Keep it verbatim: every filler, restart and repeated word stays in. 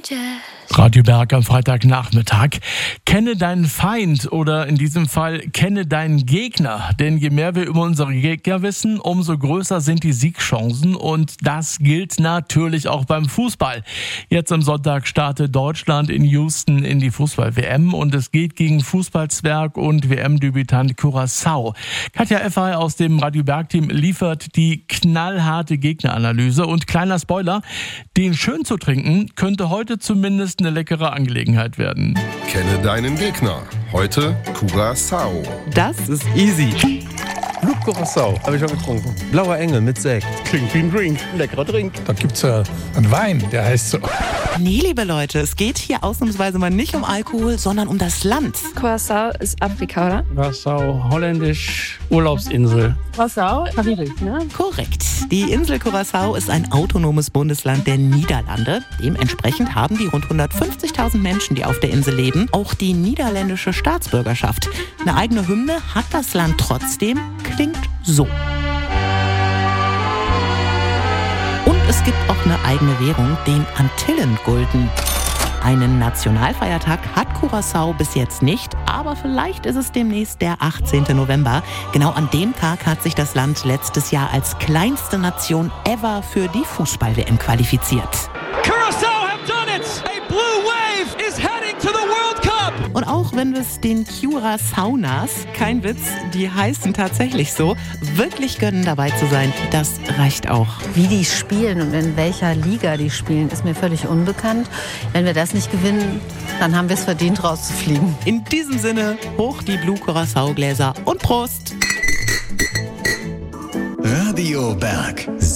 Radio Berg am Freitagnachmittag. Kenne deinen Feind oder in diesem Fall kenne deinen Gegner. Denn je mehr wir über unsere Gegner wissen, umso größer sind die Siegchancen. Und das gilt natürlich auch beim Fußball. Jetzt am Sonntag startet Deutschland in Houston in die Fußball-W M und es geht gegen Fußballzwerg und W M-Debütant Curaçao. Katja Effer aus dem Radio Berg-Team liefert die knallharte Gegneranalyse. Und kleiner Spoiler, den schön zu trinken könnte heute zumindest eine leckere Angelegenheit werden. Kenne deinen Gegner. Heute Curaçao. Das ist easy. Blut Curaçao, habe ich schon getrunken. Blauer Engel mit Sekt. Klingt wie ein Drink. Leckerer Drink. Da gibt's ja einen Wein, der heißt so. Nee, liebe Leute, es geht hier ausnahmsweise mal nicht um Alkohol, sondern um das Land. Curaçao ist Afrika, oder? Curaçao, holländisch, Urlaubsinsel. Curaçao, Karibik, ne? Korrekt. Die Insel Curaçao ist ein autonomes Bundesland der Niederlande. Dementsprechend haben die rund hundertfünfzigtausend Menschen, die auf der Insel leben, auch die niederländische Staatsbürgerschaft. Eine eigene Hymne hat das Land trotzdem, klingt so. Und es gibt auch eine eigene Währung, den Antillengulden. Einen Nationalfeiertag hat Curaçao bis jetzt nicht, aber vielleicht ist es demnächst der achtzehnten November. Genau an dem Tag hat sich das Land letztes Jahr als kleinste Nation ever für die Fußball-W M qualifiziert. Curaçao have done it! A blue wave is heading to the World Cup! Und auch wenn es den Curaçaonas, kein Witz, die heißen tatsächlich so, wirklich gönnen dabei zu sein, das reicht auch. Wie die spielen und in welcher Liga die spielen, ist mir völlig unbekannt. Wenn wir das nicht gewinnen, dann haben wir es verdient, rauszufliegen. In diesem Sinne, hoch die Blue Curaçao-Gläser und Prost! Radio Berg.